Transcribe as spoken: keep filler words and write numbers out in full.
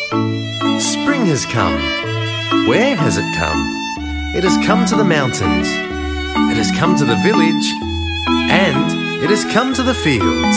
Spring has come. Where has it come? It has come to the mountains. It has come to the village. And it has come to the fields.